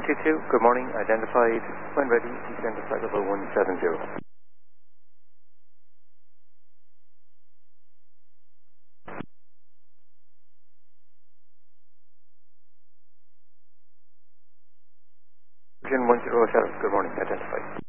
122, good morning. Identified. When ready, descend to flight level 170. Virgin 107, good morning. Identified.